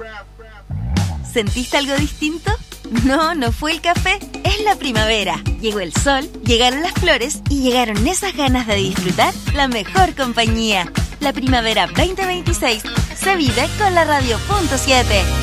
¿Sentiste algo distinto? No, no fue el café, es la primavera. Llegó el sol, llegaron las flores y llegaron esas ganas de disfrutar la mejor compañía. La primavera 2026 se vive con la Radio Punto 7.